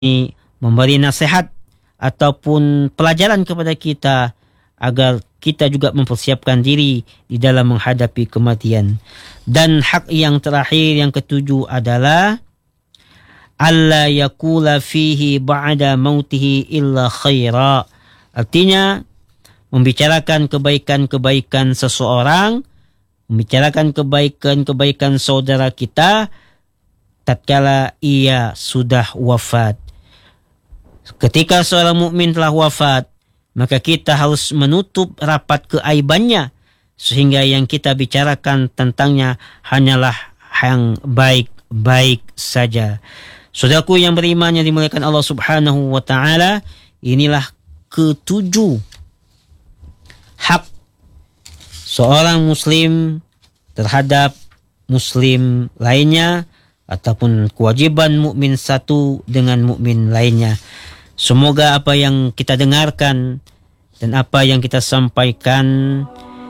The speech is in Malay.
memberi nasihat ataupun pelajaran kepada kita agar kita juga mempersiapkan diri di dalam menghadapi kematian. Dan hak yang terakhir, yang ketujuh adalah alla yakula fihi ba'da mautihi illa khaira. Artinya membicarakan kebaikan-kebaikan seseorang, membicarakan kebaikan-kebaikan saudara kita tatkala ia sudah wafat. Ketika seorang mukmin telah wafat, maka kita harus menutup rapat keaibannya, sehingga yang kita bicarakan tentangnya hanyalah yang baik-baik saja. Saudaraku yang beriman yang dimuliakan Allah Subhanahu wa taala, inilah ketujuh hak seorang muslim terhadap muslim lainnya, ataupun kewajiban mukmin satu dengan mukmin lainnya. Semoga apa yang kita dengarkan dan apa yang kita sampaikan